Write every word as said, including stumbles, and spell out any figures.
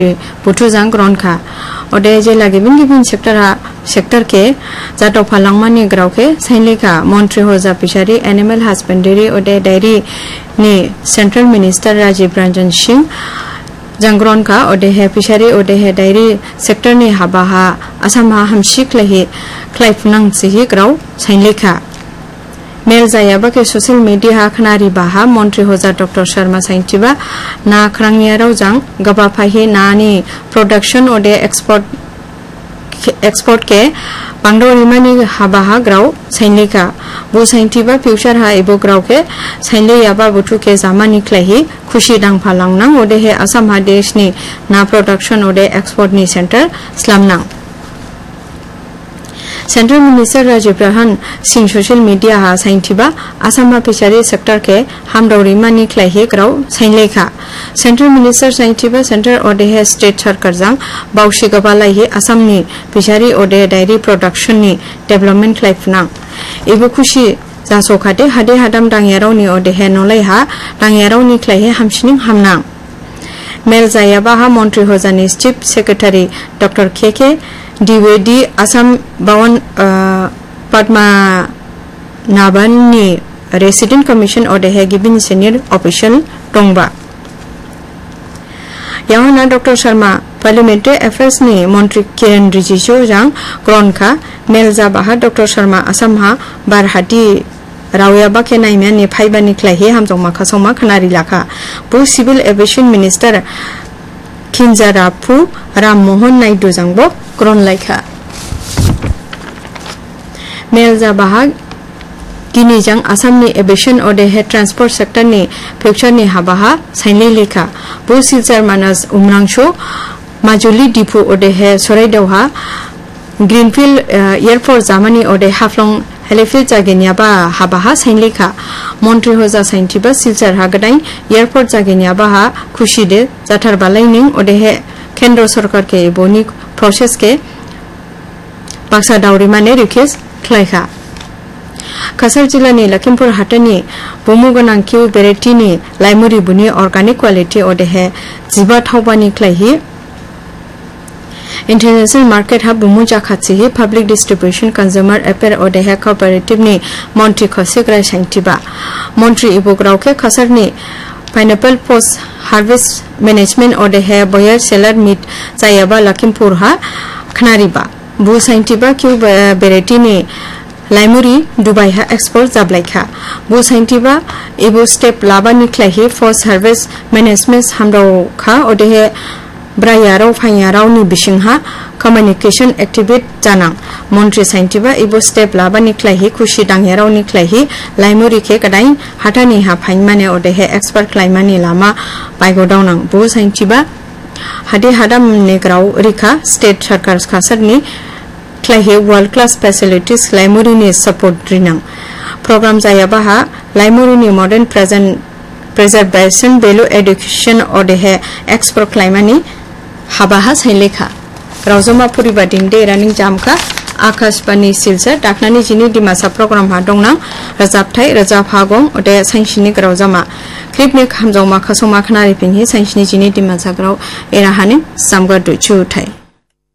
बुथु जां ग्रहण खा ओदे जे लागे बिन गिबिन सेक्टर हा सेक्टर के जातो फालांगमानी ग्राव के सैनिका मंत्री होजा पिछारी एनिमल हस्बेंडरी ओदे डायरी नि सेंट्रल मिनिस्टर राजीव रंजन सिंह जंग्रन का ओदे है पिछारी ओदे है डायरी सेक्टर नि हाबा हा आसाम हा हमसिक लहि क्लाइफनांग सिहि ग्राव सैनिका मेल जायाबा के सोशल मीडिया खनारी बाहा मंत्री होजा डॉक्टर शर्मा साइंटिबा ना खरांगियाराव जां गबाफाहि नानी प्रोडक्शन ओदे एक्सपोर्ट एक्सपोर्ट के पांडोरिमानी हाबाहा ग्राव सैनिका बु साइंटिबा फ्यूचर हा एबो ग्राव के सैले याबा बुथु के जामानी क्लाहि खुशी दांग फालांगनां ओदे हे आसाम हा देशनि ना प्रोडक्शन ओदे एक्सपोर्ट नि centre स्लामनां central minister Rajiv Ranjan Singh social media हा साइंटिबा आसाम फिशरी सेक्टर के हामदौरी मानी क्लाइहे ग्राव सैनलेखा सेंट्रल मिनिस्टर साइंटिबा सेंटर ओडे है स्टेट सरकार जां बाउशी गबालाइहे आसामनि फिशरी ओडे डायरी प्रोडक्शन नि डेवलपमेंट क्लाइफना एबो खुशी जासोखाते हादे हादाम दांगयारावनि ओडे है नलाइहा दांगयारावनि क्लाइहे हामसिनिं हामना मेल जायाबा हा मंत्री होजानि chief secretary doctor KK Dwivedi Assam बावन पद्मा नाबाननि रेसिडेंट कमिशन ओदे है गिबिन सीनियर ऑफिशियल दंबा यावना डॉक्टर शर्मा पार्लियामेंट्री अफेयर्स नि मंत्री किरण रिजिजू जां ग्रनखा मेल जाबाहा डॉक्टर शर्मा आसाम हा बारहाटी रावयाबा के नाइमानि फाइबानि क्लाइहे हामजोंमा खासौमा खनारि लाखा बु civil aviation minister खिनजाराफु Ram Mohan Naidu जांबो grown लाइखा mail जाबाहा गिनिजां आसामनि एविएशन ओदे हे ट्रांसपोर्ट सेक्टर नि फ्यूचर नि हाबाहा साइनले लेखा बु सिलचार मानस उमरांशो माजुली डिपु ओदे हे सराइदावहा ग्रीनफील्ड एयरपोर्ट जामानी ओदे हाफ्लं हेलिफील्ड जागेनियाबा हाबाहा साइनलेखा मंत्री होजा साइंटिबा सिलचार हागदाई एयरपोर्ट जागेनियाबा हा खुशी दे जाथार बालाइनिं ओदे हे केंद्र सरकार के बोनी प्रोसेस के बाक्सा दावरी माने रिक्वेस्ट खलाइखा कासार जिल्लानि लखिमपुर हाटनि बुमुगोनां किउ भेराइटिनि लाइमुरि बुनि अर्गानिक क्वालिटी ओदे हे जिबा थावबानि क्लाइहि इंटरनेशनल मार्केट हा बुमु जाखाछि पब्लिक डिस्ट्रीब्यूशन कंज्यूमर अफेयर ओदे हे कोऑपरेटिव नि मंत्री खसिग्राय साइंटिबा मंत्री इबोग्राव के खसरनि पाइनएप्पल पोस्ट हार्वेस्ट मैनेजमेंट ओदे हे बयर सेलर मीट जायाबा लखिमपुर हा खनारिबा बु साइंटिबा किउ भेराइटी नि लाइमुरि दुबाई हा एक्सपोर्ट जाबलाइखा बु साइंटिबा इबो स्टेप लाबानि क्लाइहि पोस्ट हार्वेस्ट मैनेजमेंट हामदावखा ओदे हे ब्रायाराव फायारावनि बिसिंहा कम्युनिकेशन एक्टिवेट जानां मंत्री साइंटिबा इबो स्टेप लाबानि क्लाइहि खुशी दांगयारावनि क्लाइहि लाइमुरि के गदाई हाटानि हा फाइनमाने ओदे हे एक्सपर्ट क्लाइमानि लामा बायगोदावनां बु साइंटिबा हादे हादाम नेग्राव रिखा स्टेट सरकार खासरनि क्लाइहि world class facilities लाइमुरिनि support रिनां programme जायाबा हा लाइमुरिनि modern present preservation value education ओदे हे एक्सपर्ट क्लाइमानि हाबाहा साइलेखा रावजमा पुरिबा दिनदे रानिं जामका आकाशबाणी सिलसर डाकनानि जिनि दिमासा प्रोग्राम हा दंना रजाबथाय रजाब हागं ओदे साइंसनि रावजमा क्लिपनि खामजौमा खसौमा खनारि पिनहि साइंसनि जिनि दिमासा ग्राव एराहानि सामगा दुचुथाय।